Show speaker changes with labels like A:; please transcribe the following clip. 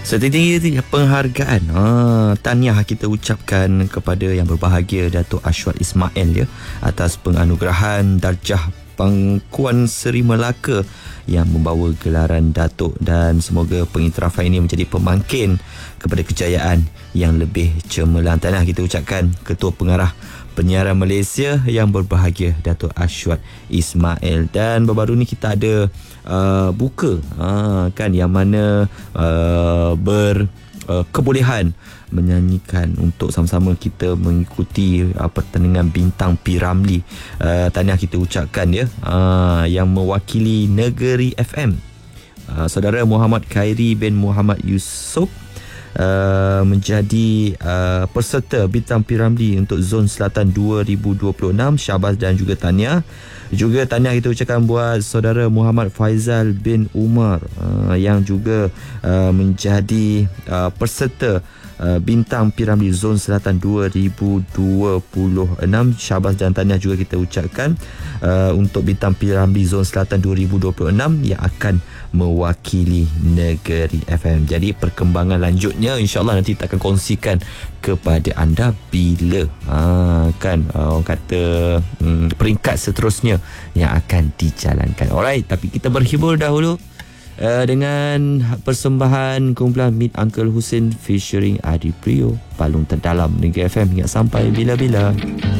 A: Setinggi penghargaan tahniah kita ucapkan kepada yang berbahagia Datuk Ashwat Ismail ya, atas penganugerahan darjah Pangkuan Seri Melaka yang membawa gelaran Datuk, dan semoga pengiktirafan ini menjadi pemangkin kepada kejayaan yang lebih cemerlang. Tahniah kita ucapkan Ketua Pengarah Penyiaran Malaysia yang berbahagia Datuk Ashwat Ismail. Dan baru-baru ni kita ada buka kan, yang mana kebolehan menyanyikan untuk sama-sama kita mengikuti pertandingan Bintang P. Ramlee. Tahniah kita ucapkan ya, yang mewakili Negeri FM, saudara Muhammad Khairi bin Muhammad Yusof menjadi peserta Bintang P. Ramlee untuk Zon Selatan 2026. Syabas dan juga tahniah. Juga tahniah kita ucapkan buat saudara Muhammad Faizal bin Umar yang juga menjadi peserta Bintang P. Ramlee Zon Selatan 2026. Syabas dan tahniah juga kita ucapkan untuk Bintang P. Ramlee Zon Selatan 2026 yang akan mewakili Negeri FM. Jadi perkembangan lanjutnya insya-Allah nanti kita akan kongsikan kepada anda bila orang kata peringkat seterusnya yang akan dijalankan. Alright, tapi kita berhibur dahulu dengan persembahan kumpulan Meet Uncle Hussein featuring Adi Prio, Palung Terdalam Negeri FM hingga sampai bila-bila.